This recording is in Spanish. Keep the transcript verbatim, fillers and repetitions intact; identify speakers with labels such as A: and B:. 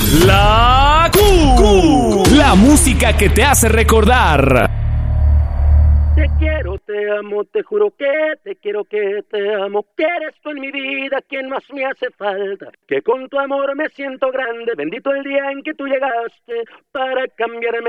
A: La Q. La música que te hace recordar.
B: Te quiero, te amo, te juro que te quiero, que te amo, que eres tú en mi vida quien más me hace falta, que con tu amor me siento grande, bendito el día en que tú llegaste para cambiarme